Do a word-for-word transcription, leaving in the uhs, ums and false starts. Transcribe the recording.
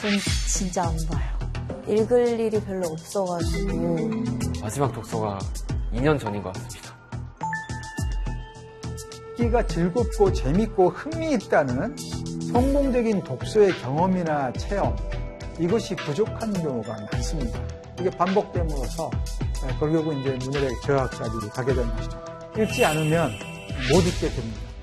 전 진짜 안 봐요. 읽을 일이 별로 없어가지고. 마지막 독서가 이 년 전인 것 같습니다. 읽기가 즐겁고 재밌고 흥미있다는 성공적인 독서의 경험이나 체험, 이것이 부족한 경우가 많습니다. 이게 반복됨으로써 결국은 이제 문예력 저하까지 가게 되는 것이죠. 읽지 않으면 못 읽게 됩니다.